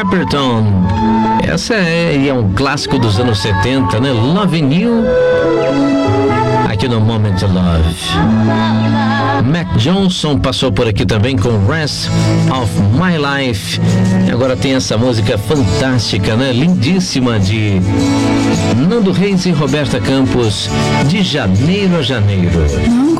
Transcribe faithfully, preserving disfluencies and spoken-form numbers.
Clapton. Essa é, é um clássico dos anos setenta, né? Loving You. Aqui no Moment of Love. Mac Johnson passou por aqui também com Rest of My Life. E agora tem essa música fantástica, né? Lindíssima, de Nando Reis e Roberta Campos, De Janeiro a Janeiro.